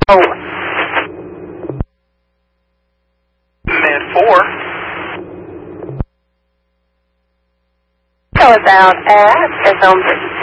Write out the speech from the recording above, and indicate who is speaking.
Speaker 1: Oh.
Speaker 2: Mid 4.
Speaker 1: So it's out at, it's on